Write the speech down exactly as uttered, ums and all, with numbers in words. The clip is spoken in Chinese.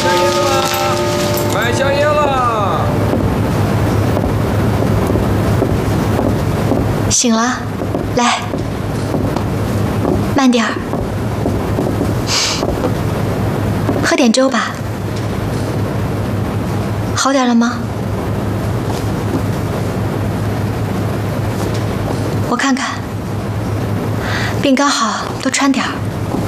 香烟了，买香烟了。 醒了，来，慢点儿，喝点粥吧。好点了吗？我看看，病刚好，多穿点儿。